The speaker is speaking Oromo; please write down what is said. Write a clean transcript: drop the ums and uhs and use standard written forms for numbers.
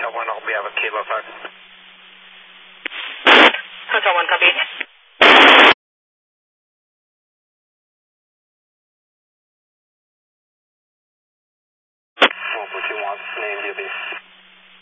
Hotel 1, I'll be have a Kilo 5. Hotel 1, copy. 142 wants name DB.